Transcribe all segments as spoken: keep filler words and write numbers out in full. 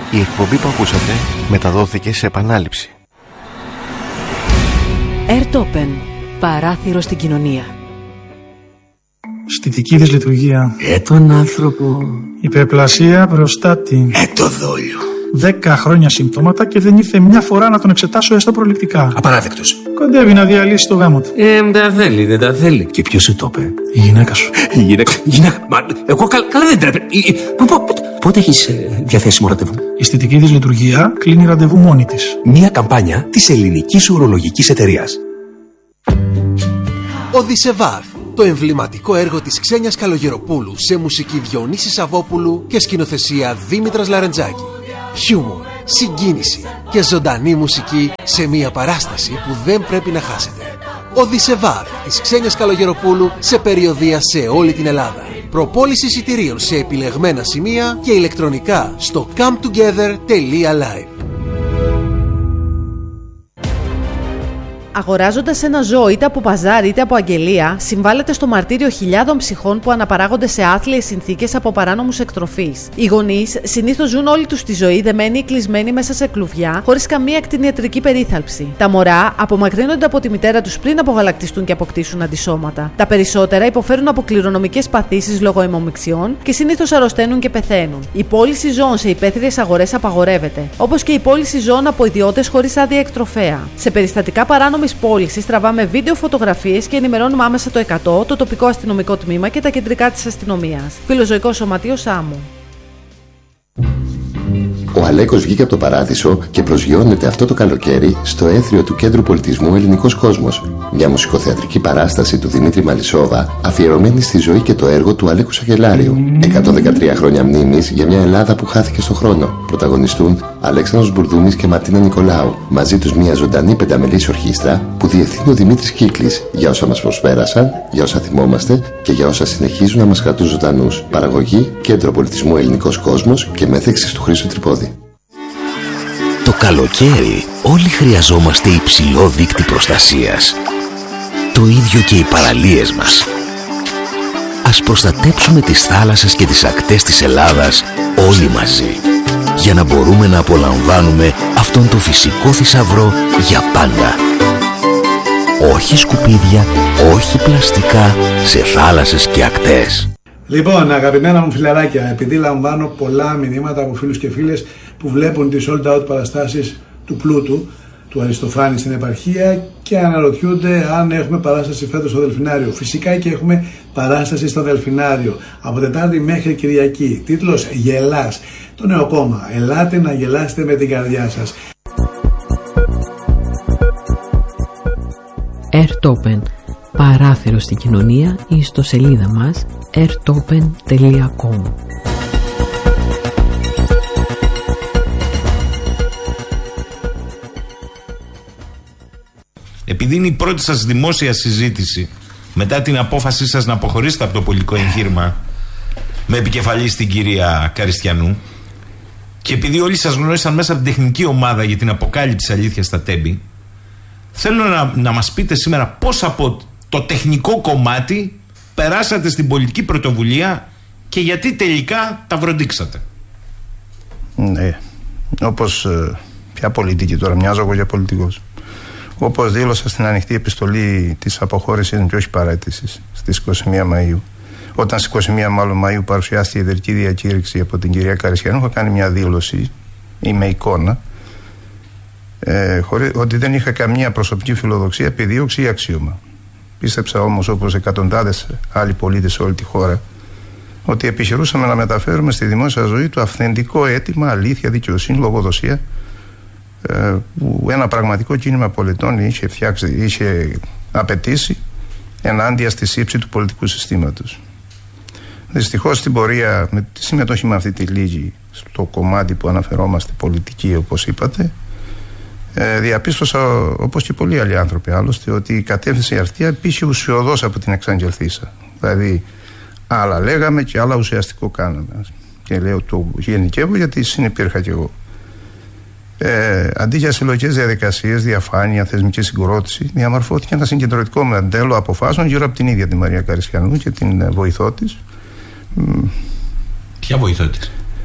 Η εκπομπή που ακούσατε μεταδόθηκε σε επανάληψη. Airtopen, παράθυρο στην κοινωνία. Στιτική δυσλειτουργία. Ε, τον άνθρωπο. Υπερπλασία προστάτη. Ε, το δόλιο. Δέκα χρόνια συμπτώματα και δεν ήρθε μια φορά να τον εξετάσω έστω προληπτικά. Απαράδεκτος. Κοντεύει να διαλύσει το γάμο του. Ε, δεν τα θέλει, δεν τα θέλει. Και ποιος σου το είπε? Η γυναίκα σου. Η γυναίκα. γυναίκα. Μα, εγώ καλ, καλά δεν τρέπε. Πότε έχεις ε, διαθέσιμο ραντεβού? Η στιτική δυσλειτουργία κλείνει ραντεβού μόνη της. Μια καμπάνια της ελληνικής ουρολογικής εταιρείας. Οδυσσεβάρ, το εμβληματικό έργο της Ξένιας Καλογεροπούλου σε μουσική Διονύση Σαββόπουλου και σκηνοθεσία Δήμητρας Λαρεντζάκη. Χιούμορ, συγκίνηση και ζωντανή μουσική σε μια παράσταση που δεν πρέπει να χάσετε. Οδυσσεβάρ της Ξένιας Καλογεροπούλου σε περιοδεία σε όλη την Ελλάδα. Προπόληση εισιτηρίων σε επιλεγμένα σημεία και ηλεκτρονικά στο καμτουγέδερ τελεία λάιβ. Αγοράζοντας ένα ζώο είτε από παζάρι είτε από αγγελία, συμβάλλεται στο μαρτύριο χιλιάδων ψυχών που αναπαράγονται σε άθλιες συνθήκες από παράνομους εκτροφείς. Οι γονείς συνήθως ζουν όλη τους τη ζωή δεμένοι ή κλεισμένοι μέσα σε κλουβιά, χωρίς καμία κτηνιατρική περίθαλψη. Τα μωρά απομακρύνονται από τη μητέρα τους πριν απογαλακτιστούν και αποκτήσουν αντισώματα. Τα περισσότερα υποφέρουν από κληρονομικές παθήσεις λόγω αιμομιξιών και συνήθως αρρωσταίνουν και πεθαίνουν. Η πώληση ζώων σε υπαίθριες αγορές απαγορεύεται, όπως και η πώληση ζώων από ιδιώτες χωρίς άδεια εκτροφέα. Σε περιστατικά παράνομης πώλησης τραβάμε βίντεο, φωτογραφίες και ενημερώνουμε άμεσα το εκατό, το τοπικό αστυνομικό τμήμα και τα κεντρικά της αστυνομίας. Φιλοζωικό Σωματείο Σάμου. Ο Αλέκος βγήκε από το παράδεισο και προσγειώνεται αυτό το καλοκαίρι στο έθριο του Κέντρου Πολιτισμού Ελληνικός Κόσμος. Μια μουσικοθεατρική παράσταση του Δημήτρη Μαλισσόβα, αφιερωμένη στη ζωή και το έργο του Αλέκου Σακελάριου. εκατόν δεκατρία χρόνια μνήμης για μια Ελλάδα που χάθηκε στον χρόνο. Πρωταγωνιστούν Αλέξανδρος Μπουρδούμης και Μαρτίνα Νικολάου. Μαζί τους μια ζωντανή πενταμελής ορχήστρα που διευθύνει ο Δημήτρης Κύκλης για όσα μας προσπέρασαν, για όσα θυμόμαστε και για όσα συνεχίζουν να μας κρατούν ζωντανούς. Παραγωγή Κέντρο Πολιτισμού Ελληνικός Κόσμος και μέθεξης του Χρήστου Τρυπόδη. Το καλοκαίρι όλοι χρειαζόμαστε υψηλό δείκτη προστασίας. Το ίδιο και οι παραλίες μας. Ας προστατέψουμε τις θάλασσες και τις ακτές της Ελλάδας όλοι μαζί, για να μπορούμε να απολαμβάνουμε αυτόν τον φυσικό θησαυρό για πάντα. Όχι σκουπίδια, όχι πλαστικά σε θάλασσες και ακτές. Λοιπόν, αγαπημένα μου φιλαράκια, επειδή λαμβάνω πολλά μηνύματα από φίλους και φίλες που βλέπουν τις sold out παραστάσεις του Πλούτου, του Αριστοφάνη στην επαρχία και αναρωτιούνται αν έχουμε παράσταση φέτος στο Δελφινάριο. Φυσικά και έχουμε παράσταση στο Δελφινάριο από Τετάρτη μέχρι Κυριακή. Τίτλος Γελάς. Το νέο κόμμα. Ελάτε να γελάσετε με την καρδιά σας. Airtopen, παράθυρο στην κοινωνία, ή στο σελίδα μας airtopen τελεία com. Επειδή είναι η πρώτη σας δημόσια συζήτηση μετά την απόφασή σας να αποχωρήσετε από το πολιτικό εγχείρημα με επικεφαλή στην κυρία Καριστιανού, και επειδή όλοι σας γνώρισαν μέσα από την τεχνική ομάδα για την αποκάλυψη αλήθειας στα Τέμπη, θέλω να, να μας πείτε σήμερα πώς από το τεχνικό κομμάτι περάσατε στην πολιτική πρωτοβουλία και γιατί τελικά τα βροντίξατε. Ναι, όπως ε, ποια πολιτική τώρα, μοιάζω εγώ για πολιτικός. Όπως δήλωσα στην ανοιχτή επιστολή της αποχώρησης και όχι παραίτησης στις είκοσι μία Μαΐου, όταν στις είκοσι μία μάλλον Μαΐου παρουσιάστηκε η ιδρυτική διακήρυξη από την κυρία Καριστιανού, είχα κάνει μια δήλωση ή με εικόνα ε, χωρί, ότι δεν είχα καμία προσωπική φιλοδοξία, επιδίωξη ή αξίωμα. Πίστεψα όμως, όπως εκατοντάδες άλλοι πολίτες σε όλη τη χώρα, ότι επιχειρούσαμε να μεταφέρουμε στη δημόσια ζωή το αυθεντικό αίτημα, αλήθεια, δικαιοσύνη, λογοδοσία που ένα πραγματικό κίνημα πολιτών είχε φτιάξει, είχε απαιτήσει ενάντια στη σύψη του πολιτικού συστήματος. Δυστυχώς στην πορεία, με τη συμμετοχή με αυτή τη λίγη στο κομμάτι που αναφερόμαστε πολιτική, όπως είπατε, ε, διαπίστωσα, όπως και πολλοί άλλοι άνθρωποι άλλωστε, ότι η κατεύθυνση αυτή απήχε ουσιοδός από την εξαγγελθήσα. Δηλαδή άλλα λέγαμε και άλλα ουσιαστικό κάναμε, και λέω το γενικεύω γιατί συνυπήρχα κι εγώ. Ε, αντί για συλλογικές διαδικασίες, διαφάνεια, θεσμική συγκρότηση, διαμορφώθηκε ένα συγκεντρωτικό μοντέλο αποφάσεων γύρω από την ίδια τη Μαρία Καριστιανού και την βοηθό της. Ποια βοηθό της?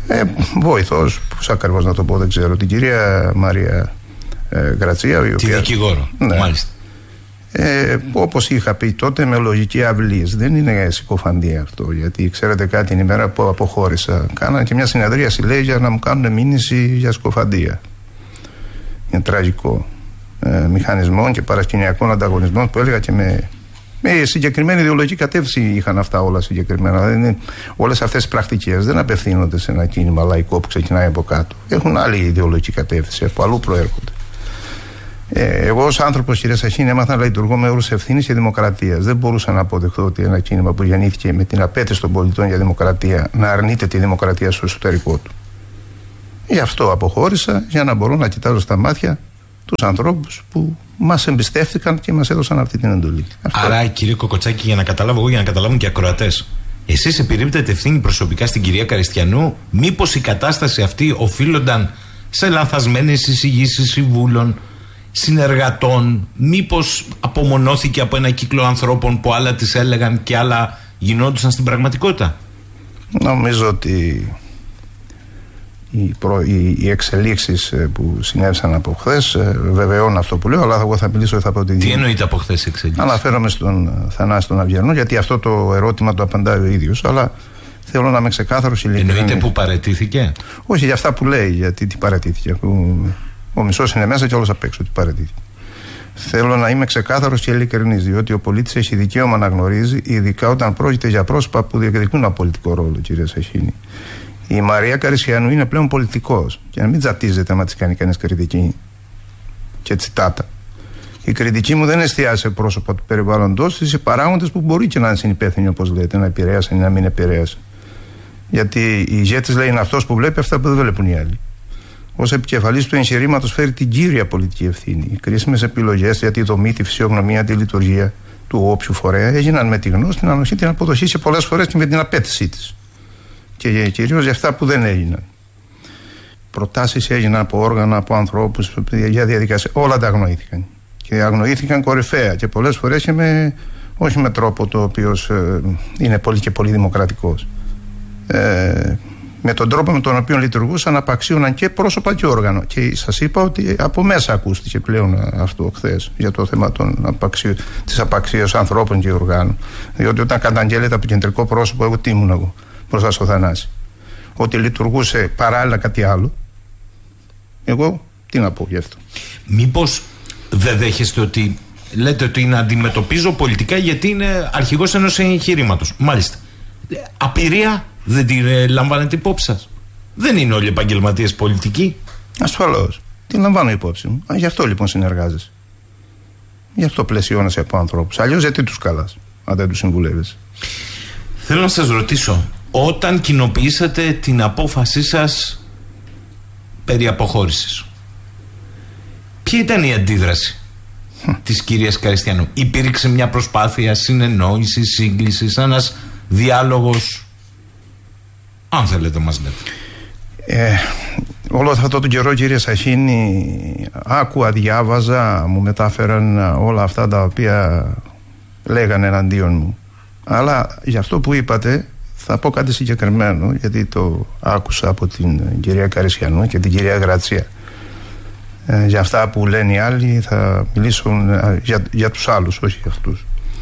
Ε, βοηθός, πώς ακριβώς να το πω, δεν ξέρω. Την κυρία Μαρία ε, Γρατσία. Τη οποία... δικηγόρο, ναι. Μάλιστα. Ε, όπως είχα πει τότε, με λογική αυλής. Δεν είναι συκοφαντία αυτό, γιατί ξέρετε κάτι, την ημέρα που αποχώρησα κάνανε και μια συνεδρίαση, λέει, για να μου κάνουν μήνυση για συκοφαντία. Είναι τραγικό. Ε, μηχανισμών και παρασκηνιακών ανταγωνισμών που έλεγα και με, με συγκεκριμένη ιδεολογική κατεύθυνση είχαν αυτά όλα συγκεκριμένα. Δηλαδή, όλες αυτές οι πρακτικές δεν απευθύνονται σε ένα κίνημα λαϊκό που ξεκινάει από κάτω. Έχουν άλλη ιδεολογική κατεύθυνση, από αλλού προέρχονται. Ε, εγώ ως άνθρωπος, κύριε Σαχίνη, έμαθα να λειτουργώ με όρους ευθύνης και δημοκρατίας. Δεν μπορούσα να αποδεχθώ ότι ένα κίνημα που γεννήθηκε με την απέτηση των πολιτών για δημοκρατία να αρνείται τη δημοκρατία στο εσωτερικό του. Γι' αυτό αποχώρησα, για να μπορώ να κοιτάζω στα μάτια τους ανθρώπους που μας εμπιστεύτηκαν και μας έδωσαν αυτή την εντολή. Άρα, κύριε Κοκοτσάκη, για να καταλάβω εγώ, για να καταλάβουν και οι ακροατές, εσείς επιρρύπτετε ευθύνη προσωπικά στην κυρία Καριστιανού? Μήπως η κατάσταση αυτή οφείλονταν σε λανθασμένες εισηγήσεις συμβούλων, συνεργατών? Μήπως απομονώθηκε από ένα κύκλο ανθρώπων που άλλα τις έλεγαν και άλλα γινόντουσαν στην πραγματικότητα? Νομίζω ότι οι, προ, οι, οι εξελίξεις που συνέβησαν από χθες βεβαιώνουν αυτό που λέω, αλλά εγώ θα μιλήσω θα πω ότι... Τι εννοείται από χθες εξελίξεις? Αναφέρομαι στον Θανάση τον Αυγερνό, γιατί αυτό το ερώτημα το απαντάει ο ίδιος, αλλά θέλω να είμαι ξεκάθαρος. Εννοείται που παραιτήθηκε? Όχι, για αυτά που λέει, γιατί τι παραιτήθηκε, που ο μισός είναι μέσα και όλος απ' έξω, τι παραιτήθηκε. Θέλω να είμαι ξεκάθαρος και ειλικρινής, διότι ο πολίτης έχει δικαίωμα να γνωρίζει, ειδικά όταν πρόκειται για πρόσωπα που διεκδικούν ένα πολιτικό ρόλο, κύριε Σαχίνη. Η Μαρία Καριστιανού είναι πλέον πολιτικός, και να μην τζατίζεται άμα της κάνει κανείς κριτική και τσιτάτα. Η κριτική μου δεν εστιάζει σε πρόσωπα του περιβάλλοντος, σε παράγοντες που μπορεί και να είναι συνυπεύθυνοι, όπως λέτε, να επηρέασαν ή να μην επηρέασαν. Γιατί η ηγέτης, λέει, είναι αυτός που βλέπει αυτά που δεν βλέπουν οι άλλοι. Ως επικεφαλής του εγχειρήματος φέρει την κύρια πολιτική ευθύνη. Οι κρίσιμες επιλογές για τη δομή, τη φυσιογνωμία, τη λειτουργία του όποιου φορέα έγιναν με τη γνώση, την ανοχή, την αποδοχή σε πολλές φορές και με την απέτησή της. Και κυρίως για αυτά που δεν έγιναν. Προτάσεις έγιναν από όργανα, από ανθρώπους, για διαδικασία. Όλα τα αγνοήθηκαν. Και αγνοήθηκαν κορυφαία και πολλές φορές και με, όχι με τρόπο το οποίο ε, είναι πολύ και πολύ δημοκρατικός. Ε, με τον τρόπο με τον οποίο λειτουργούσαν, απαξίωναν και πρόσωπα και όργανα. Και σας είπα ότι από μέσα ακούστηκε πλέον αυτό χθες για το θέμα απαξί... της απαξίωσης ανθρώπων και οργάνων. Διότι όταν καταγγέλλεται από κεντρικό πρόσωπο, εγώ τι ήμουν εγώ μπροστά στο Θανάση? Ότι λειτουργούσε παράλληλα κάτι άλλο. Εγώ τι να πω γι' αυτό? Μήπως δεν δέχεστε ότι λέτε ότι να αντιμετωπίζω πολιτικά γιατί είναι αρχηγός ενός εγχειρήματος? Μάλιστα. Απειρία δεν την ε, λαμβάνετε υπόψη σας? Δεν είναι όλοι επαγγελματίες πολιτικοί? Ασφαλώς. Την λαμβάνω υπόψη μου. Α, γι' αυτό λοιπόν συνεργάζεσαι. Γι' αυτό πλαισιώνεσαι από ανθρώπους. Αλλιώς γιατί τους καλάς, αν δεν τους συμβουλεύεσαι? Θέλω να σας ρωτήσω, όταν κοινοποιήσατε την απόφασή σας περί αποχώρησης, ποια ήταν η αντίδραση της κυρίας Καριστιανού? Υπήρξε μια προσπάθεια συνεννόησης, σύγκλησης, ένας διάλογος, αν θέλετε μας λέτε? Ε, όλο αυτό τον καιρό, κύριε Σαχίνη, άκουα, διάβαζα, μου μετάφεραν όλα αυτά τα οποία λέγανε εναντίον μου. Αλλά για αυτό που είπατε θα πω κάτι συγκεκριμένο, γιατί το άκουσα από την κυρία Καριστιανού και την κυρία Γρατσία. Ε, για αυτά που λένε οι άλλοι θα μιλήσω για, για τους άλλους, όχι για αυτούς.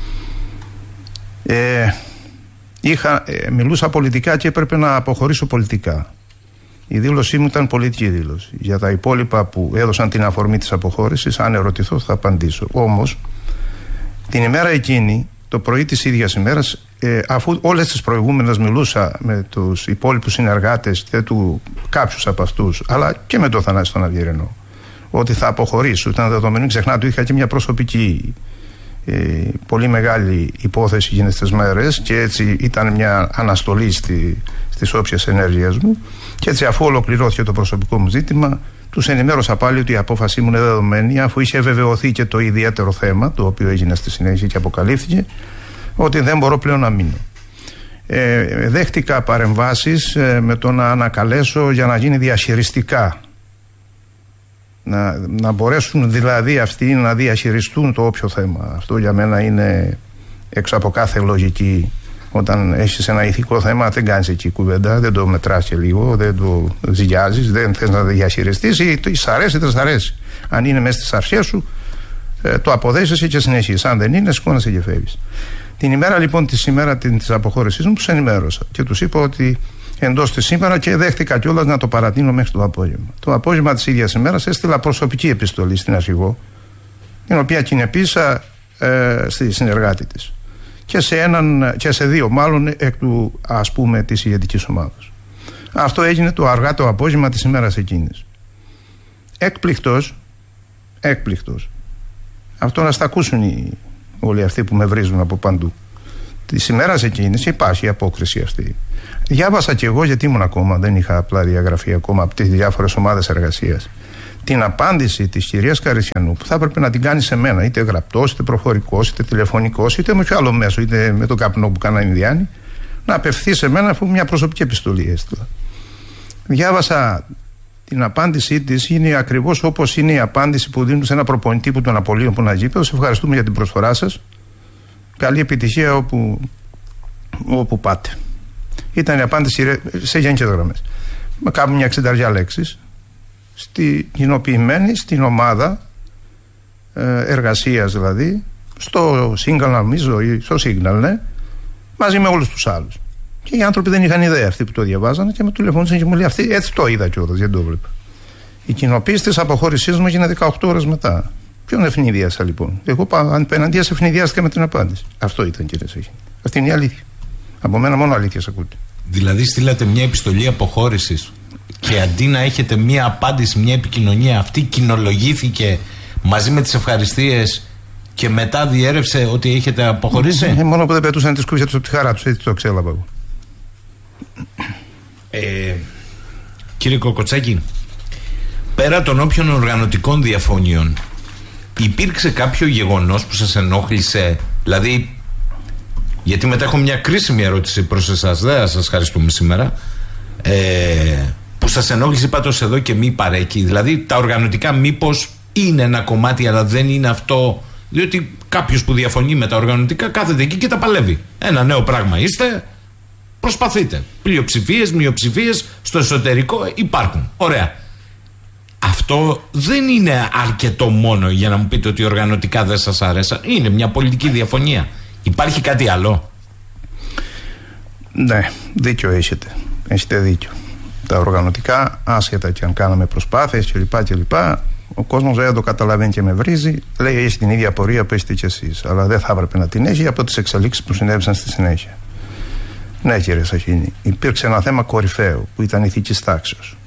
Ε, είχα, ε, μιλούσα πολιτικά και έπρεπε να αποχωρήσω πολιτικά. Η δήλωσή μου ήταν πολιτική δήλωση. Για τα υπόλοιπα που έδωσαν την αφορμή της αποχώρησης, αν ερωτηθώ θα απαντήσω. Όμως την ημέρα εκείνη, το πρωί της ίδιας ημέρας, ε, αφού όλες τις προηγούμενες μιλούσα με τους υπόλοιπους συνεργάτες και του κάποιους από αυτούς, αλλά και με τον Θανάση τον Αυγερνό, ότι θα αποχωρήσω, ήταν δεδομένο, ξεχνάτε, είχα και μια προσωπική ε, πολύ μεγάλη υπόθεση εκείνες τις μέρες και έτσι ήταν μια αναστολή στη, στις όποιες ενέργειες μου, και έτσι αφού ολοκληρώθηκε το προσωπικό μου ζήτημα, τους ενημέρωσα πάλι ότι η απόφασή μου είναι δεδομένη, αφού είχε βεβαιωθεί και το ιδιαίτερο θέμα, το οποίο έγινε στη συνέχεια και αποκαλύφθηκε, ότι δεν μπορώ πλέον να μείνω. Ε, δέχτηκα παρεμβάσεις ε, με το να ανακαλέσω για να γίνει διαχειριστικά. Να, να μπορέσουν δηλαδή αυτοί να διαχειριστούν το όποιο θέμα. Αυτό για μένα είναι έξω από κάθε λογική Όταν έχεις ένα ηθικό θέμα, δεν κάνεις εκεί κουβέντα, δεν το μετράς και λίγο, δεν το ζυγιάζεις, δεν θες να το διαχειριστείς, ή σ' αρέσει, δεν σ' αρέσει. Αν είναι μέσα στις αρχές σου, ε, το αποδέχεσαι και συνεχίζεις. Αν δεν είναι, σηκώνεσαι και φεύγεις. Την ημέρα λοιπόν τη σήμερα της αποχώρησής μου, τους ενημέρωσα και τους είπα ότι εντός της σήμερα, και δέχτηκα κιόλας να το παρατείνω μέχρι το απόγευμα. Το απόγευμα της ίδιας ημέρας έστειλα προσωπική επιστολή στην αρχηγό, την οποία κοινοποίησα ε, στη συνεργάτη της. Και σε, έναν, και σε δύο μάλλον εκ του, ας πούμε, της ηγετικής ομάδας. Αυτό έγινε το αργά το απόγευμα της ημέρας εκείνης. Έκπληκτος, έκπληκτος. Αυτό να στα ακούσουν οι, όλοι αυτοί που με βρίζουν από παντού. Της ημέρας εκείνης υπάρχει η απόκριση αυτή. Διάβασα κι εγώ, γιατί ήμουν ακόμα, δεν είχα απλά διαγραφεί ακόμα από τις διάφορες ομάδες εργασίας, την απάντηση της κυρίας Καριστιανού, που θα έπρεπε να την κάνει σε μένα, είτε γραπτός, είτε προφορικός, είτε τηλεφωνικός, είτε με ποιο άλλο μέσο, είτε με τον καπνό που κάνανε οι Ινδιάνοι, να απευθεί σε μένα, αφού μια προσωπική επιστολή έστειλα. Διάβασα την απάντησή της, είναι ακριβώς όπως είναι η απάντηση που δίνουν σε ένα προπονητή που τον απολύουν που να γήπεδο. Σε ευχαριστούμε για την προσφορά σας. Καλή επιτυχία όπου, όπου πάτε. Ήταν η απάντηση σε γενικές γραμμές. Με κάπου μια εξενταριά λέξεις. Στη κοινοποιημένη στην ομάδα ε, εργασίας, δηλαδή στο Signal, νομίζω, ή στο Signal, ναι, μαζί με όλους τους άλλους. Και οι άνθρωποι δεν είχαν ιδέα, αυτοί που το διαβάζανε, και με τηλεφώνησαν και μου λέει, αυτή, έτσι το είδα κιόλας, δεν το έβλεπα. Η κοινοποίηση της αποχώρησής μου έγινε δεκαοκτώ ώρες μετά. Ποιον ευνηδίασα λοιπόν? Εγώ απέναντία σε ευνηδιάστηκα με την απάντηση. Αυτό ήταν, κύριε Σαχίνη. Αυτή είναι η αλήθεια. Από μένα μόνο αλήθειες ακούτε. Δηλαδή στείλατε μια επιστολή αποχώρησης και αντί να έχετε μια απάντηση, μια επικοινωνία, αυτή κοινολογήθηκε μαζί με τις ευχαριστίες και μετά διέρευσε ότι έχετε αποχωρήσει. Ε, μόνο που δεν πετούσαν τις κούβια τους από τη χαρά τους, έτσι το εξέλαβα εγώ. Ε, κύριε Κοκοτσάκη, πέρα των όποιων οργανωτικών διαφωνιών, υπήρξε κάποιο γεγονός που σας ενόχλησε? Δηλαδή, γιατί μετά έχω μια κρίσιμη ερώτηση προς εσάς, δεν θα σας ευχαριστούμε σήμερα, ε, που σας ενόχλησε πάντως εδώ και μη παρέκει? Δηλαδή τα οργανωτικά μήπως είναι ένα κομμάτι, αλλά δεν είναι αυτό? Διότι κάποιος που διαφωνεί με τα οργανωτικά κάθεται εκεί και τα παλεύει. Ένα νέο πράγμα είστε, προσπαθείτε. Πλειοψηφίες, μειοψηφίες στο εσωτερικό υπάρχουν. Ωραία. Αυτό δεν είναι αρκετό μόνο για να μου πείτε ότι οργανωτικά δεν σας άρεσαν. Είναι μια πολιτική διαφωνία. Υπάρχει κάτι άλλο? Ναι, δίκιο έχετε. Έχετε δίκιο. Τα οργανωτικά, άσχετα και αν κάναμε προσπάθειες κλπ. κλπ. Ο κόσμος δεν το καταλαβαίνει και με βρίζει. Λέει, έχει την ίδια πορεία που έχετε κι εσείς. Αλλά δεν θα έπρεπε να την έχει από τις εξελίξεις που συνέβησαν στη συνέχεια. Ναι, κύριε Σαχίνη, υπήρξε ένα θέμα κορυφαίο που ήταν ηθικής τάξεως.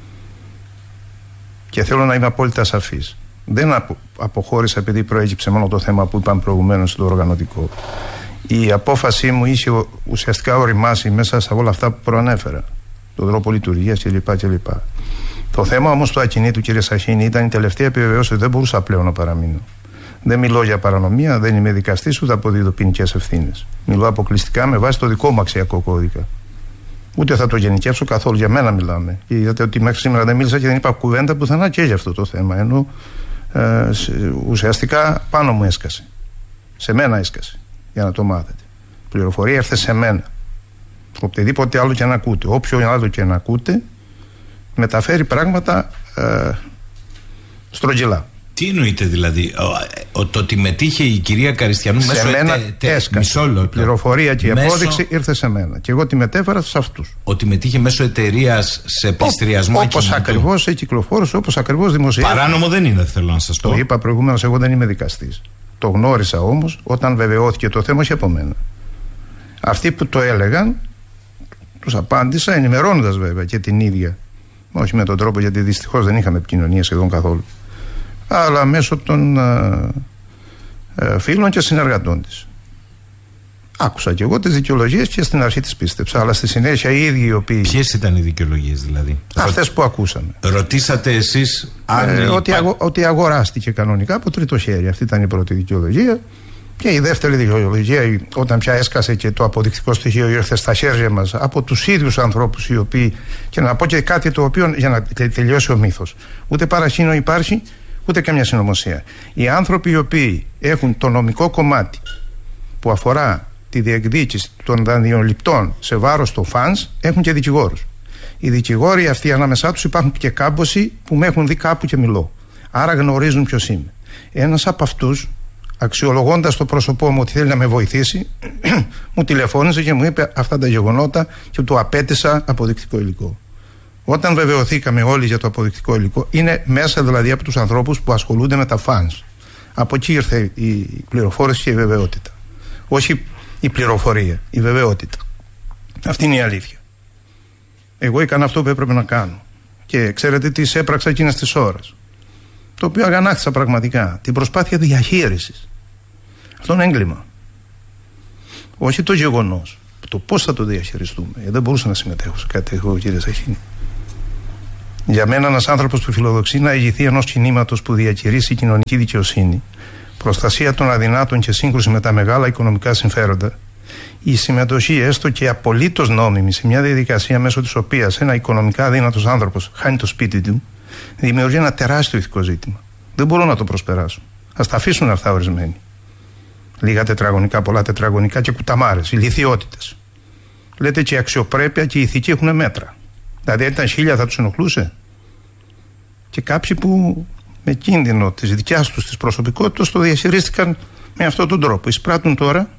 Και θέλω να είμαι απόλυτα σαφής. Δεν απο, αποχώρησα επειδή προέκυψε μόνο το θέμα που είπαμε προηγουμένως στο οργανωτικό. Η απόφασή μου είχε ουσιαστικά οριμάσει μέσα σε όλα αυτά που προανέφερα. Τον τρόπο λειτουργίας κλπ. κλπ. Το θέμα όμως του ακινήτου, κύριε Σαχίνη, ήταν η τελευταία επιβεβαίωση ότι δεν μπορούσα πλέον να παραμείνω. Δεν μιλώ για παρανομία, δεν είμαι δικαστής, ούτε αποδίδω ποινικές ευθύνες. Μιλώ αποκλειστικά με βάση το δικό μου αξιακό κώδικα. Ούτε θα το γενικεύσω καθόλου, για μένα μιλάμε. Και είδατε ότι μέχρι σήμερα δεν μίλησα και δεν είπα κουβέντα πουθενά και για αυτό το θέμα. Ενώ ε, ουσιαστικά πάνω μου έσκασε. Σε μένα έσκασε, για να το μάθετε. Η πληροφορία έρθε σε μένα. Οτιδήποτε άλλο και να ακούτε, όποιο άλλο και να ακούτε, μεταφέρει πράγματα ε, στρογγυλά. Τι εννοείται δηλαδή? Ο, ο, το ότι μετήχε η κυρία Καριστιανού σε μέσω μένα τε, τε, έσκασε. Η πληροφορία και η μέσω... απόδειξη ήρθε σε μένα. Και εγώ τη μετέφερα σε αυτούς. Ότι μετήχε μέσω εταιρείας σε πληστηριασμό. Όπως ακριβώς έχει κυκλοφόρησε, όπως ακριβώς δημοσιεύει. Παράνομο δεν είναι, θέλω να σας πω. Το είπα προηγούμενος, εγώ δεν είμαι δικαστής. Το γνώρισα όμως όταν βεβαιώθηκε το θέμα, όχι από μένα. Αυτοί που το έλεγαν, τους απάντησα ενημερώνοντας βέβαια και την ίδια. Όχι με τον τρόπο, γιατί δυστυχώς δεν είχαμε επικοινωνία σχεδόν καθόλου. Αλλά μέσω των α, α, φίλων και συνεργατών της. Άκουσα και εγώ τις δικαιολογίες και στην αρχή τις πίστεψα. Αλλά στη συνέχεια οι ίδιοι οι οποίοι. Ποιες ήταν οι δικαιολογίες δηλαδή? Αυτές που ακούσαμε. Ρωτήσατε εσείς αν. Ε, ότι, αγο, ότι αγοράστηκε κανονικά από τρίτο χέρι. Αυτή ήταν η πρώτη δικαιολογία. Και η δεύτερη δικαιολογία, όταν πια έσκασε και το αποδεικτικό στοιχείο ήρθε στα χέρια μας από τους ίδιους ανθρώπους οι οποίοι. Και να πω και κάτι το οποίο για να τελειώσει ο μύθος. Ούτε παρασύνο υπάρχει, ούτε καμιά συνωμοσία. Οι άνθρωποι οι οποίοι έχουν το νομικό κομμάτι που αφορά τη διεκδίκηση των δανειοληπτών σε βάρος των φανς έχουν και δικηγόρους. Οι δικηγόροι αυτοί ανάμεσά τους υπάρχουν και κάμποσοι που με έχουν δει κάπου και μιλώ. Άρα γνωρίζουν ποιος είμαι. Ένας από αυτούς, αξιολογώντας το πρόσωπό μου ότι θέλει να με βοηθήσει, μου τηλεφώνησε και μου είπε αυτά τα γεγονότα και του απέτησα αποδεικτικό υλικό. Όταν βεβαιωθήκαμε όλοι για το αποδεικτικό υλικό, είναι μέσα δηλαδή από τους ανθρώπους που ασχολούνται με τα φανς. Από εκεί ήρθε η πληροφόρηση και η βεβαιότητα. Όχι η πληροφορία, η βεβαιότητα. Αυτή είναι η αλήθεια. Εγώ έκανα αυτό που έπρεπε να κάνω. Και ξέρετε τι έπραξα εκείνες τις ώρες. Το οποίο αγανάκτησα πραγματικά. Την προσπάθεια διαχείρισης. Αυτό είναι έγκλημα. Όχι το γεγονός. Το πώς θα το διαχειριστούμε. Ε, δεν μπορούσα να συμμετέχω σε κάτι εγώ, κύριε Σαχίνη. Για μένα, ένας άνθρωπος που φιλοδοξεί να ηγηθεί ενός κινήματος που διακηρύσει κοινωνική δικαιοσύνη, προστασία των αδυνάτων και σύγκρουση με τα μεγάλα οικονομικά συμφέροντα, η συμμετοχή έστω και απολύτως νόμιμη σε μια διαδικασία μέσω της οποίας ένα οικονομικά αδύνατος άνθρωπος χάνει το σπίτι του, δημιουργεί ένα τεράστιο ηθικό ζήτημα. Δεν μπορώ να το προσπεράσω. Ας τα αφήσουν αυτά ορισμένοι. Λίγα τετραγωνικά, πολλά τετραγωνικά και κουταμάρες, ηλιθιότητες. Λέτε και η αξιοπρέπεια και η ηθική έχουν μέτρα. Δηλαδή, αν ήταν χίλια θα τους ενοχλούσε. Και κάποιοι που με κίνδυνο της δικιάς τους της προσωπικότητας το διαχειρίστηκαν με αυτόν τον τρόπο. Εισπράττουν τώρα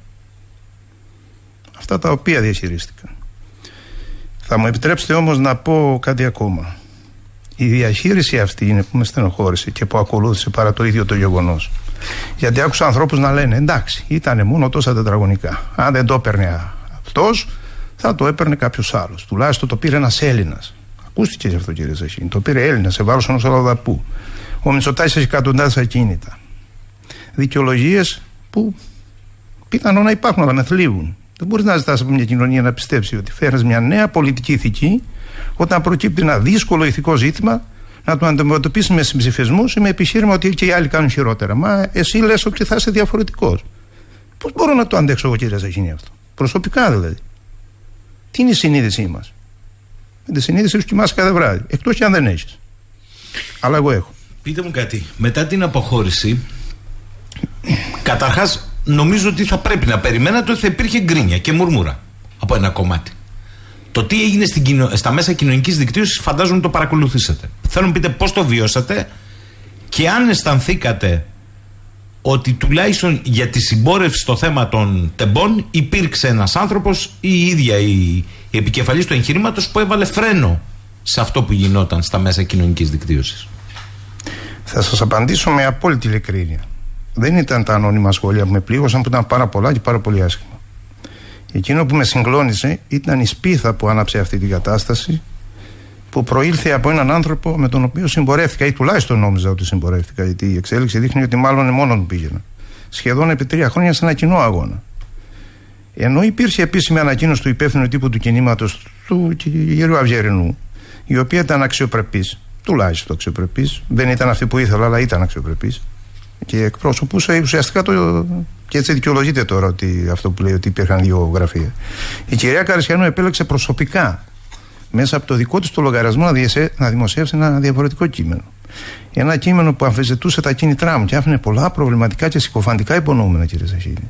αυτά τα οποία διαχειρίστηκαν. Θα μου επιτρέψετε όμως να πω κάτι ακόμα. Η διαχείριση αυτή είναι που με στενοχώρησε και που ακολούθησε παρά το ίδιο το γεγονός. Γιατί άκουσα ανθρώπους να λένε εντάξει, ήταν μόνο τόσα τετραγωνικά. Αν δεν το έπαιρνε αυτός, θα το έπαιρνε κάποιος άλλος. Τουλάχιστον το πήρε ένας Έλληνας. Ακούστηκε γι' αυτό, κύριε Ζαχίνη. Το πήρε Έλληνας σε βάρος ενός αλλοδαπού. Ο Μητσοτάκης έχει εκατοντάδες ακίνητα. Δικαιολογίες που πιθανόν να υπάρχουν, αλλά με θλίβουν. Δεν μπορεί να ζητάς από μια κοινωνία να πιστέψει ότι φέρνεις μια νέα πολιτική ηθική όταν προκύπτει ένα δύσκολο ηθικό ζήτημα να το αντιμετωπίσει με συμψηφισμούς ή με επιχείρημα ότι και οι άλλοι κάνουν χειρότερα. Μα εσύ λες ότι θα είσαι διαφορετικός. Πώς μπορώ να το αντέξω εγώ, κύριε Ζαχίνη, αυτό? Προσωπικά δηλαδή. Τι είναι η συνείδησή μας? Με τη συνείδησή σου κοιμάσαι κάθε βράδυ. Εκτός και αν δεν έχεις. Αλλά εγώ έχω. Πείτε μου κάτι. Μετά την αποχώρηση, καταρχάς νομίζω ότι θα πρέπει να περιμένατε ότι θα υπήρχε γκρίνια και μουρμούρα από ένα κομμάτι. Το τι έγινε στην κοινο... στα μέσα κοινωνικής δικτύωσης φαντάζομαι το παρακολουθήσατε. Θέλω να πείτε πώς το βιώσατε και αν αισθανθήκατε ότι τουλάχιστον για τη συμπόρευση στο θέμα των τεμπών υπήρξε ένας άνθρωπος ή η ίδια η, η επικεφαλής του εγχειρήματος που έβαλε φρένο σε αυτό που γινόταν στα μέσα κοινωνικής δικτύωσης. Θα σας απαντήσω με απόλυτη ειλικρίνεια. Δεν ήταν τα ανώνυμα σχόλια που με πλήγωσαν, που ήταν πάρα πολλά και πάρα πολύ άσχημα. Εκείνο που με συγκλώνησε ήταν η σπίθα που άναψε αυτή την κατάσταση, που προήλθε από έναν άνθρωπο με τον οποίο συμπορεύτηκα, ή τουλάχιστον νόμιζα ότι συμπορεύτηκα, γιατί η εξέλιξη δείχνει ότι μάλλον μόνον πήγαινα. Σχεδόν επί τρία χρόνια σε ένα κοινό αγώνα. Ενώ υπήρχε επίσημη ανακοίνωση του υπεύθυνου τύπου του κινήματος του κ. Αυγερινού, η οποία ήταν αξιοπρεπής, τουλάχιστον αξιοπρεπής, δεν ήταν αυτή που ήθελα, αλλά ήταν αξιοπρεπής. Και εκπροσωπούσε ουσιαστικά το. Και έτσι δικαιολογείται τώρα ότι αυτό που λέει ότι υπήρχαν δύο γραφεία. Η κυρία Καριστιανού επέλεξε προσωπικά μέσα από το δικό της το λογαριασμό να, διεσέ, να δημοσιεύσει ένα διαφορετικό κείμενο. Ένα κείμενο που αμφισβητούσε τα κίνητρά μου και άφηνε πολλά προβληματικά και συκοφαντικά υπονοούμενα, κύριε Σαχίνη.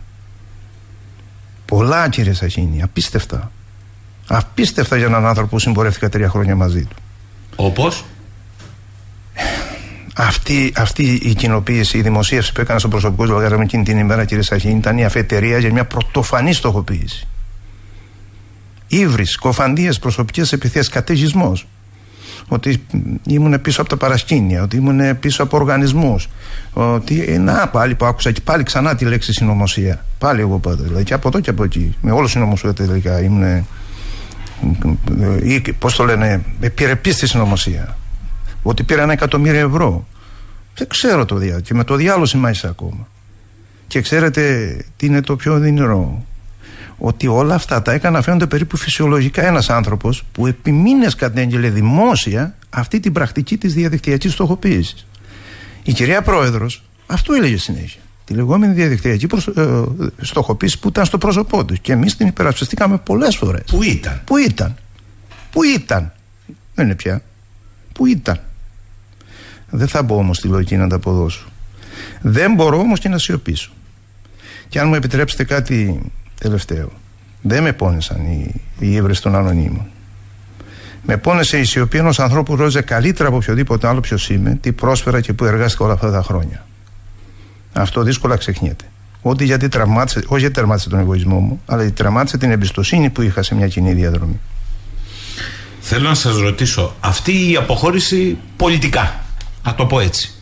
Πολλά, κύριε Σαχίνη, απίστευτα. Απίστευτα για έναν άνθρωπο που συμπορεύτηκα τρία χρόνια μαζί του. Όπως? Αυτή, αυτή η κοινοποίηση, η δημοσίευση που έκανα στο προσωπικό λογαριασμό εκείνη την ημέρα, κύριε Σαχίνη, ήταν η αφετηρία για μια πρωτοφανή στοχοποίηση. Ύβρις, κοφαντίες, προσωπικές επιθέσεις, καταιγισμός. Ότι ήμουν πίσω από τα παρασκήνια, ότι ήμουν πίσω από οργανισμούς. Ότι. Να, πάλι που άκουσα και πάλι ξανά τη λέξη συνωμοσία. Πάλι εγώ πάντα. Δηλαδή και από εδώ και από εκεί. Με όλο συνωμοσία τελικά. Ήμουν. Πώς το λένε, επιρρεπής στη συνωμοσία. Ότι πήρα ένα εκατομμύριο ευρώ. Δεν ξέρω το διάλογο. Και με το διάλογο συμμάχισα ακόμα. Και ξέρετε τι είναι το πιο δυνηρό? Ότι όλα αυτά τα έκανα φαίνονται περίπου φυσιολογικά. Ένας άνθρωπος που επί μήνες κατέγγειλε δημόσια αυτή την πρακτική της διαδικτυακής στοχοποίησης. Η κυρία Πρόεδρος αυτό έλεγε συνέχεια. Τη λεγόμενη διαδικτυακή προσ... ε, στοχοποίηση που ήταν στο πρόσωπό του. Και εμείς την υπερασπιστήκαμε πολλές φορές. Πού ήταν? Πού ήταν? Πού ήταν? Δεν είναι πια. Πού ήταν? Δεν θα μπω όμως στη λογική να τα αποδώσω. Δεν μπορώ όμως και να σιωπήσω. Και αν μου επιτρέψετε κάτι τελευταίο. Δεν με πόνεσαν οι, οι ύβρες των ανωνύμων. Με πόνεσε η σιωπή ενός ανθρώπου που ρώτησε καλύτερα από οποιοδήποτε άλλο ποιος είμαι, τι πρόσφερα και που εργάστηκα όλα αυτά τα χρόνια. Αυτό δύσκολα ξεχνιέται. Ότι γιατί τραυμάτισε, όχι γιατί τραυμάτισε τον εγωισμό μου, αλλά γιατί τραυμάτισε την εμπιστοσύνη που είχα σε μια κοινή διαδρομή. Θέλω να σας ρωτήσω, αυτή η αποχώρηση πολιτικά, να το πω έτσι,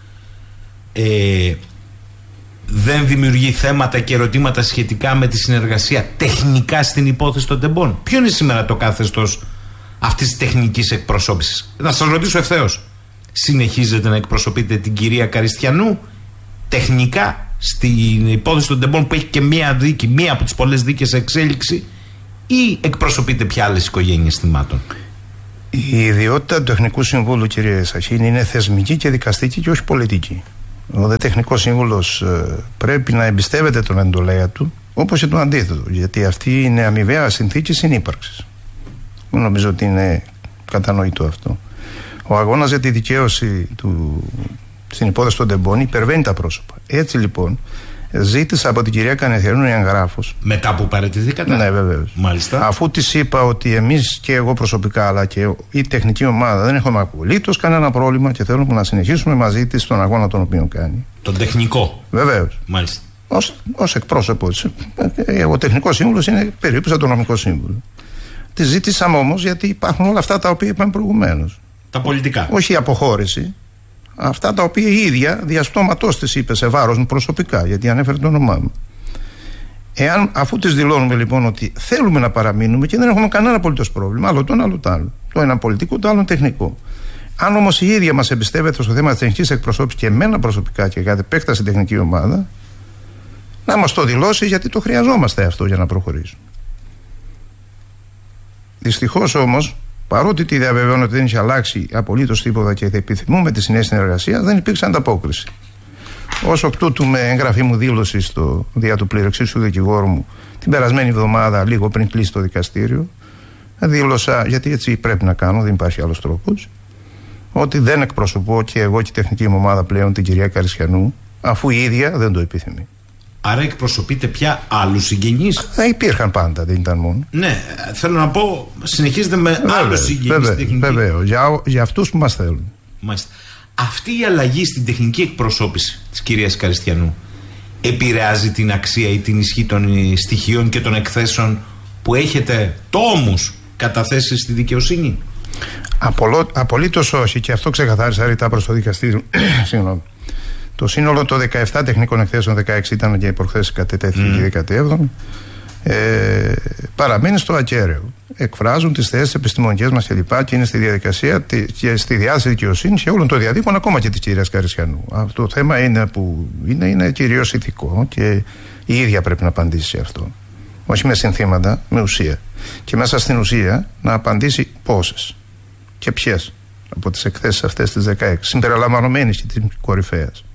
ε, δεν δημιουργεί θέματα και ερωτήματα σχετικά με τη συνεργασία τεχνικά στην υπόθεση των τεμπών? Ποιο είναι σήμερα το καθεστώς αυτής της τεχνικής εκπροσώπησης? Να σας ρωτήσω ευθέως, συνεχίζετε να εκπροσωπείτε την κυρία Καριστιανού τεχνικά στην υπόθεση των τεμπών που έχει και μία δίκη, μία από τις πολλές δίκες σε εξέλιξη, ή εκπροσωπείτε πια άλλες οικογένειες θυμάτων? Η ιδιότητα του Τεχνικού Συμβούλου, κύριε Σαχίνη, είναι θεσμική και δικαστική και όχι πολιτική. Ο δε Τεχνικός Σύμβουλος ε, πρέπει να εμπιστεύεται τον εντολέα του, όπως και το αντίθετο, γιατί αυτή είναι αμοιβαία συνθήκη συνύπαρξης. Νομίζω ότι είναι κατανοητό αυτό. Ο αγώνας για τη δικαίωση του, στην υπόθεση των τεμπών υπερβαίνει τα πρόσωπα. Έτσι λοιπόν, ζήτησα από την κυρία Καριστιανού εγγράφος. Μετά που παραιτηθήκατε? Ναι, βεβαίως. Μάλιστα. Αφού της είπα ότι εμείς και εγώ προσωπικά, αλλά και η τεχνική ομάδα, δεν έχουμε απολύτως κανένα πρόβλημα και θέλουμε να συνεχίσουμε μαζί της τον αγώνα τον οποίο κάνει. Τον τεχνικό? Βεβαίως. Μάλιστα. Ως, ως εκπρόσωπο της. Ο Τεχνικός Σύμβουλος είναι περίπου σαν το νομικό σύμβουλο. Τη ζήτησαμε όμως γιατί υπάρχουν όλα αυτά τα οποία είπαμε προηγουμένως. Τα πολιτικά. Όχι η αποχώρηση. Αυτά τα οποία η ίδια διαστόματός της είπε σε βάρος μου προσωπικά, γιατί ανέφερε το όνομά μου. Εάν, αφού της δηλώνουμε λοιπόν ότι θέλουμε να παραμείνουμε και δεν έχουμε κανένα απολύτως πρόβλημα, άλλο το ένα, άλλο το άλλο. Το ένα πολιτικό, το άλλο τεχνικό. Αν όμως η ίδια μας εμπιστεύεται στο θέμα της τεχνικής εκπροσώπησης και εμένα προσωπικά και κατ' επέκταση τεχνική ομάδα, να μας το δηλώσει, γιατί το χρειαζόμαστε αυτό για να προχωρήσουμε. Δυστυχώς όμως, παρότι τη διαβεβαιώνω ότι δεν είχε αλλάξει απολύτως τίποτα και θα επιθυμούμε τη συνέχεια συνεργασία, δεν υπήρξε ανταπόκριση. Ως εκ τούτου, με έγγραφή μου δήλωση στο δια του πληροεξήσου δικηγόρου μου την περασμένη εβδομάδα, λίγο πριν κλείσει το δικαστήριο, δήλωσα, γιατί έτσι πρέπει να κάνω, δεν υπάρχει άλλος τρόπος, ότι δεν εκπροσωπώ και εγώ και η τεχνική μου ομάδα πλέον την κυρία Καριστιανού, αφού η ίδια δεν το επιθυμεί. Άρα εκπροσωπείτε πια άλλους συγγενείς? Ε, υπήρχαν πάντα, δεν ήταν μόνο. Ναι, θέλω να πω, συνεχίζετε με άλλους συγγενείς τεχνικοί. Βεβαίως, για, για αυτούς που μας θέλουν. Μάλιστα. Αυτή η αλλαγή στην τεχνική εκπροσώπηση της κυρίας Καριστιανού επηρεάζει την αξία ή την ισχύ των στοιχείων και των εκθέσεων που έχετε τόμους καταθέσει στη δικαιοσύνη? Απολο, απολύτως όχι, και αυτό ξεκαθάρισα ρητά προς το δικαστήριο. Συγγνώμη. Το σύνολο των δεκαεπτά τεχνικών εκθέσεων, δεκαέξι ήταν και προχθές κατετέθηκε mm. και δεκαεπτά, ε, παραμένει στο ακέραιο. Εκφράζουν τις θέσεις επιστημονικές μας κλπ. Και, και είναι στη διαδικασία και στη διάθεση δικαιοσύνη και όλων των διαδίκων, ακόμα και της κυρίας Καριστιανού. Αυτό το θέμα είναι που είναι, είναι κυρίως ηθικό και η ίδια πρέπει να απαντήσει σε αυτό. Όχι με συνθήματα, με ουσία. Και μέσα στην ουσία να απαντήσει πόσες και ποιες από τις εκθέσεις αυτές τις δεκαέξι, συμπεριλαμβανομένης και της κορυφαίας,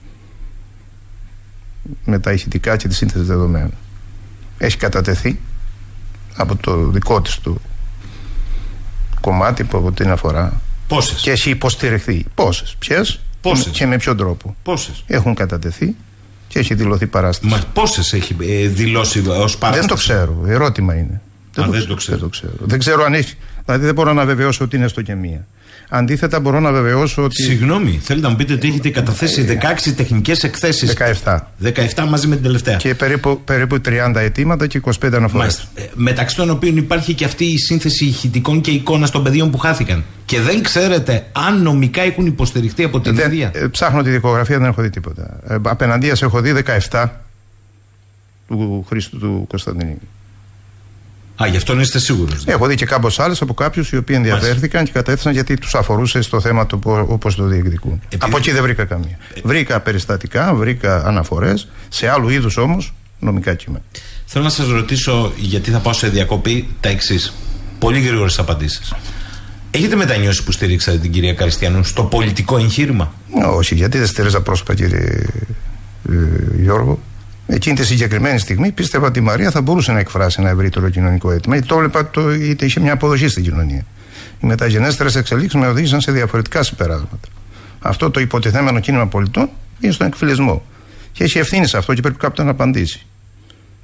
με τα ηχητικά και τη σύνθεση δεδομένων, έχει κατατεθεί από το δικό της του κομμάτι που από την αφορά. Πόσες? Και έχει υποστηριχθεί. Πόσες, ποιες Πόσες? Και με ποιον τρόπο. Πόσες? Έχουν κατατεθεί και έχει δηλωθεί παράσταση. Μα πόσες έχει ε, δηλώσει ως παράσταση? Δεν το ξέρω, ερώτημα είναι. Α, δεν, δεν, το, το ξέρω. δεν το ξέρω. Δεν ξέρω αν έχει. Δηλαδή δεν μπορώ να βεβαιώσω ότι είναι έστω και μία. Αντίθετα, μπορώ να βεβαιώσω ότι. Συγγνώμη, θέλετε να μου πείτε ότι έχετε καταθέσει δεκαέξι τεχνικές εκθέσεις? δεκαεπτά. δεκαεπτά μαζί με την τελευταία. Και περίπου, περίπου τριάντα αιτήματα και είκοσι πέντε αναφορές. Ε, μεταξύ των οποίων υπάρχει και αυτή η σύνθεση ηχητικών και εικόνας των παιδιών που χάθηκαν. Και δεν ξέρετε αν νομικά έχουν υποστηριχτεί από την δεν, ίδια. Ε, ψάχνω τη δικογραφία, δεν έχω δει τίποτα. Ε, απέναντίας έχω δει δεκαεπτά του Χρήστου του Κωνσταντινίδη. Α, γι' αυτό είστε σίγουρος? Έχω δει και κάποιες άλλες από κάποιους οι οποίοι ενδιαφέρθηκαν Μάλιστα. και κατέθεσαν γιατί τους αφορούσε στο θέμα το όπως το διεκδικούν. Επειδή... Από εκεί δεν βρήκα καμία. Ε... Βρήκα περιστατικά, βρήκα αναφορές, σε άλλου είδους όμως νομικά κείμενα. Θέλω να σας ρωτήσω, γιατί θα πάω σε διακοπή, τα εξής. Πολύ γρήγορες απαντήσεις. Έχετε μετανιώσει που στηρίξατε την κυρία Καριστιανού στο πολιτικό εγχείρημα? Όχι, γιατί δεν στηρίζα πρόσωπα, κύριε ε, Γιώργο. Εκείνη τη συγκεκριμένη στιγμή πίστευα ότι η Μαρία θα μπορούσε να εκφράσει ένα ευρύτερο κοινωνικό αίτημα, γιατί το έβλεπα το, είτε είχε μια αποδοχή στην κοινωνία. Οι μεταγενέστερες εξελίξεις με οδήγησαν σε διαφορετικά συμπεράσματα. Αυτό το υποτιθέμενο κίνημα πολιτών είναι στον εκφυλισμό. Και έχει ευθύνη σε αυτό και πρέπει κάποιος να απαντήσει.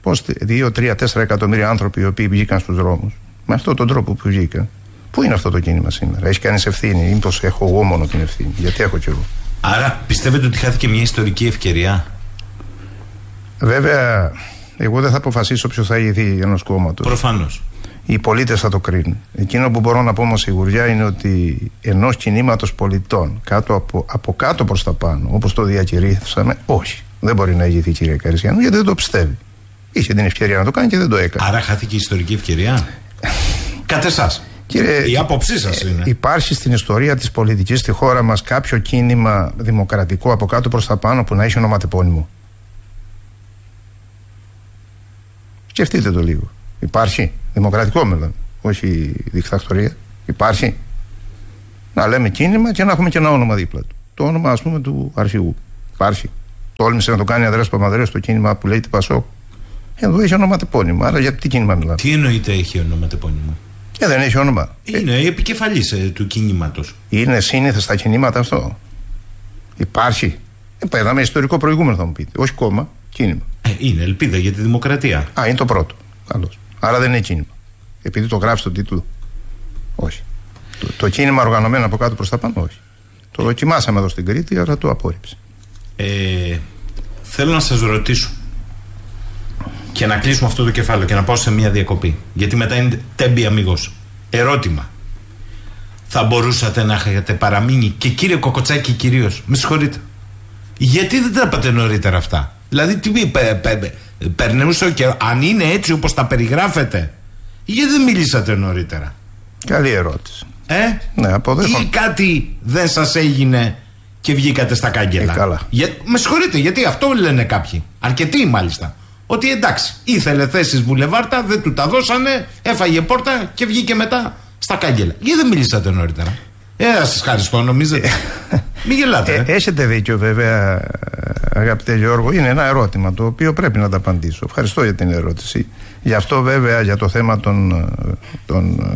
Πώς δύο, τρία, τέσσερα εκατομμύρια άνθρωποι οι οποίοι βγήκαν στους δρόμους, με αυτόν τον τρόπο που βγήκαν, πού είναι αυτό το κίνημα σήμερα? Έχει κανείς ευθύνη? Ή μήπως έχω εγώ μόνο την ευθύνη? Γιατί έχω κι εγώ. Άρα πιστεύετε ότι χάθηκε μια ιστορική ευκαιρία? Βέβαια, εγώ δεν θα αποφασίσω ποιος θα ηγηθεί ενός κόμματος. Προφανώς. Οι πολίτες θα το κρίνουν. Εκείνο που μπορώ να πω με σιγουριά είναι ότι ενός κινήματος πολιτών κάτω από, από κάτω προς τα πάνω, όπως το διακηρύσαμε, όχι. Δεν μπορεί να ηγηθεί η κυρία Καριστιανού, γιατί δεν το πιστεύει. Είχε την ευκαιρία να το κάνει και δεν το έκανε. Άρα χάθηκε η ιστορική ευκαιρία. Κατ' εσάς. Κύριε, η άποψή σας είναι. Υπάρχει στην ιστορία της πολιτικής στη χώρα μας κάποιο κίνημα δημοκρατικό από κάτω προς τα πάνω που να έχει ονοματεπώνυμο? Σκεφτείτε το λίγο. Υπάρχει δημοκρατικό μέλλον, όχι δικτατορία? Υπάρχει. Να λέμε κίνημα και να έχουμε και ένα όνομα δίπλα του. Το όνομα, ας πούμε, του αρχηγού. Υπάρχει. Τόλμησε να το κάνει Ανδρέας Παπανδρέου στο κίνημα που λέγεται Πασόκ. Εδώ έχει ονοματεπώνυμο. Άρα γιατί τι κίνημα μιλάμε? Τι εννοείται έχει ονοματεπώνυμο? Ε, δεν έχει όνομα. Είναι ε, επικεφαλής ε, του κινήματος. Είναι σύνηθε στα κινήματα αυτό? Υπάρχει. Ε, είδαμε ιστορικό προηγούμενο, θα μου πείτε. Όχι κόμμα, κίνημα. Ε, είναι ελπίδα για τη δημοκρατία. Α, είναι το πρώτο. Καλώς. Άρα δεν είναι κίνημα. Επειδή το γράφει στον τίτλο. Όχι. Το, το κίνημα οργανωμένο από κάτω προς τα πάνω, όχι. Το δοκιμάσαμε εδώ στην Κρήτη, αλλά το απόρριψε. Ε, θέλω να σας ρωτήσω και να κλείσουμε αυτό το κεφάλαιο και να πάω σε μια διακοπή, γιατί μετά είναι τέμπη αμίγος. Ερώτημα. Θα μπορούσατε να έχετε παραμείνει, και κύριε Κοκοτσάκη κυρίως, με συγχωρείτε, γιατί δεν τα είπατε νωρίτερα αυτά? Δηλαδή τι πε, πε, πε, περνούσε ο καιρό? Αν είναι έτσι όπως τα περιγράφετε, γιατί δεν μιλήσατε νωρίτερα? Καλή ερώτηση. Ε? Ναι, αποδέχομαι. Ή κάτι δεν σας έγινε και βγήκατε στα κάγκελα? Ε, καλά. Για, με συγχωρείτε, γιατί αυτό λένε κάποιοι, αρκετοί μάλιστα, ότι εντάξει, ήθελε θέσεις βουλεβάρτα, δεν του τα δώσανε, έφαγε πόρτα και βγήκε μετά στα κάγκελα. Γιατί δεν μιλήσατε νωρίτερα? Ε, θα σας ευχαριστώ, νομίζετε? Μην γελάτε. Ε, έχετε δίκιο, βέβαια, αγαπητέ Γιώργο. Είναι ένα ερώτημα το οποίο πρέπει να τα απαντήσω. Ευχαριστώ για την ερώτηση. Γι' αυτό, βέβαια, για το θέμα των, των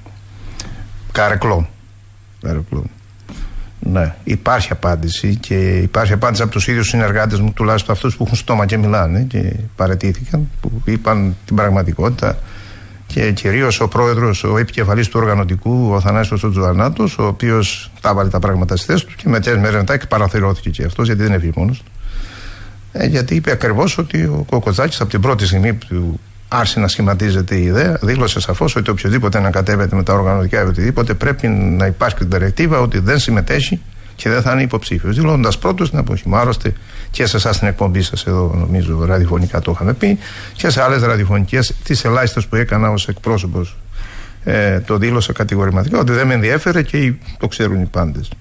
καρεκλών. καρεκλών. Ναι, υπάρχει απάντηση, και υπάρχει απάντηση από τους ίδιους συνεργάτες μου, τουλάχιστον αυτούς που έχουν στόμα και μιλάνε και παραιτήθηκαν, που είπαν την πραγματικότητα. Και κυρίως ο πρόεδρος, ο επικεφαλής του οργανωτικού, ο Θανάσιος ο Τζουανάτος, ο οποίος τα βάλε τα πράγματα στη θέση του και μετά μετά παραθυρώθηκε και αυτός, γιατί δεν έφυγε μόνος του. Ε, γιατί είπε ακριβώς ότι ο Κοκοτσάκης από την πρώτη στιγμή που άρχισε να σχηματίζεται η ιδέα, δήλωσε σαφώς ότι οποιοδήποτε ανακατεύεται με τα οργανωτικά ή οτιδήποτε πρέπει να υπάρχει την τερεκτίβα ότι δεν συμμετέχει και δεν θα είναι υποψήφιος. Δηλώνοντας πρώτος την αποχή. Μάλιστα και σε εσάς την εκπομπή σας εδώ, νομίζω, ραδιοφωνικά το είχαμε πει, και σε άλλες ραδιοφωνικές, τις ελάχιστες που έκανα ως εκπρόσωπος, ε, το δήλωσα κατηγορηματικά ότι δεν με ενδιέφερε και το ξέρουν οι πάντες.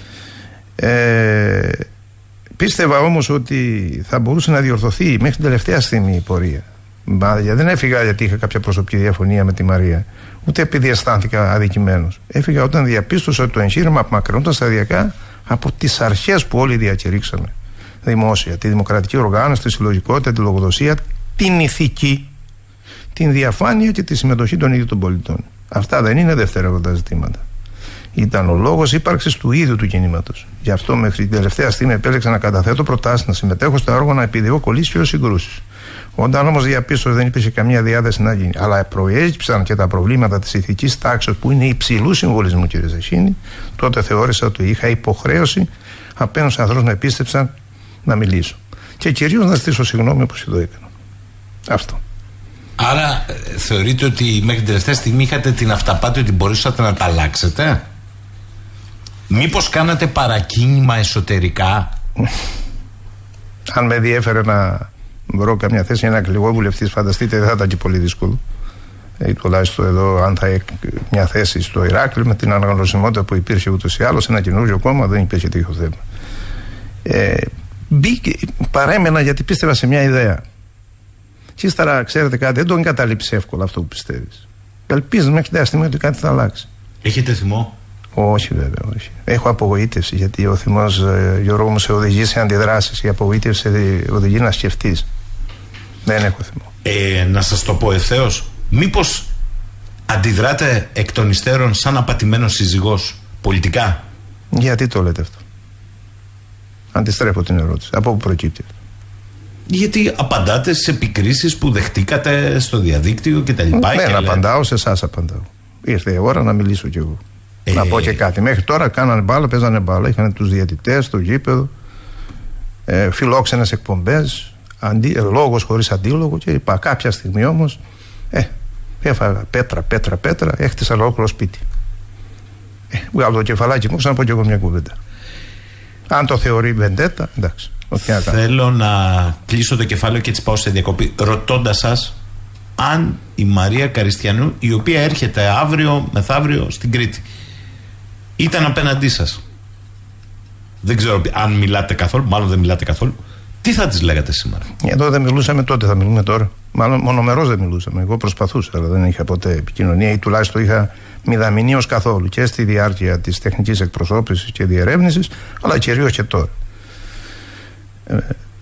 Ε, πίστευα όμως ότι θα μπορούσε να διορθωθεί μέχρι την τελευταία στιγμή η πορεία. Μα, δεν έφυγα γιατί είχα κάποια προσωπική διαφωνία με τη Μαρία, ούτε επειδή αισθάνθηκα αδικημένος. Έφυγα όταν διαπίστωσα ότι το εγχείρημα απομακρυνόταν σταδιακά από τις αρχές που όλοι διακηρύξαμε δημόσια: τη δημοκρατική οργάνωση, τη συλλογικότητα, τη λογοδοσία, την ηθική, την διαφάνεια και τη συμμετοχή των ίδιων των πολιτών. Αυτά δεν είναι δευτερεύοντα ζητήματα. Ήταν ο λόγος ύπαρξης του ίδιου του κινήματος. Γι' αυτό μέχρι την τελευταία στιγμή επέλεξα να καταθέτω προτάσεις, να συμμετέχω στο έργο, να επιδιώκω κολλήσεις και συγκρούσεις. Όταν όμως διαπίστωσα δεν υπήρχε καμία διάθεση να γίνει, αλλά προέκυψαν και τα προβλήματα της ηθικής τάξης που είναι υψηλού συμβολισμού, κύριε Ζαχίνη, τότε θεώρησα ότι είχα υποχρέωση απέναντι στους ανθρώπους να επίστεψαν να μιλήσω. Και κυρίως να ζητήσω συγγνώμη όπως το έκανα. Αυτό. Άρα ε, θεωρείτε ότι μέχρι την τελευταία στιγμή είχατε την αυταπάτη ότι μπορούσατε να τα αλλάξετε? Μήπως κάνατε παρακίνημα εσωτερικά? Αν με διέφερε να βρω καμιά θέση, ένα εκλεγό βουλευτή, φανταστείτε, δεν θα ήταν και πολύ δύσκολο. Ε, τουλάχιστον εδώ, αν θα έχει μια θέση στο Ηράκλειο, με την αναγνωσιμότητα που υπήρχε ούτως ή άλλως, ένα καινούριο κόμμα, δεν υπήρχε τέτοιο θέμα. Ε, μπήκε, παρέμενα γιατί πίστευα σε μια ιδέα. Και ύστερα, ξέρετε κάτι, δεν το εγκαταλείψει εύκολα αυτό που πιστεύεις. Ελπίζεις μέχρι την στιγμή ότι κάτι θα αλλάξει. Έχετε θυμό? Όχι, βέβαια, όχι. Έχω απογοήτευση, γιατί ο θυμός, ε, Γιώργο μου, σε οδηγεί σε αντιδράσεις. Η απογοήτευση σε οδηγεί να σκεφτείς. Δεν έχω θυμό. Ε, να σας το πω ευθέως, μήπως αντιδράτε εκ των υστέρων σαν απατημένος σύζυγος πολιτικά? Γιατί το λέτε αυτό? Αντιστρέφω την ερώτηση. Από πού προκύπτει αυτό? Γιατί απαντάτε στις επικρίσεις που δεχτήκατε στο διαδίκτυο και τα λοιπά. Ναι, και να λέτε... απαντάω, σε εσάς απαντάω. Ήρθε η ώρα να μιλήσω κι εγώ. Ε... Να πω και κάτι. Μέχρι τώρα κάνανε μπάλα, παίζανε μπάλα. Είχαν τους διαιτητές, το γήπεδο, ε, φιλόξενες εκπομπές, αντί, ε, λόγος χωρίς αντίλογο και είπα. Κάποια στιγμή όμως, ε, έφαγα πέτρα, πέτρα, πέτρα, έχτισα ολόκληρο σπίτι. Ε, βγάλω το κεφαλάκι μου, ξαναπώ κι εγώ μια κουβέντα. Αν το θεωρεί βεντέτα, εντάξει. Θέλω να κλείσω το κεφάλαιο και έτσι πάω σε διακοπή, ρωτώντας σας αν η Μαρία Καριστιανού, η οποία έρχεται αύριο μεθαύριο στην Κρήτη, ήταν απέναντί σας. Δεν ξέρω αν μιλάτε καθόλου, μάλλον δεν μιλάτε καθόλου. Τι θα της λέγατε σήμερα? Εδώ δεν μιλούσαμε τότε, θα μιλούμε τώρα. Μάλλον μονομερώς δεν μιλούσαμε. Εγώ προσπαθούσα, αλλά δεν είχα ποτέ επικοινωνία ή τουλάχιστον είχα μηδαμηνίως καθόλου και στη διάρκεια της τεχνικής εκπροσώπησης και διερεύνησης, αλλά κυρίως και τώρα. Ε,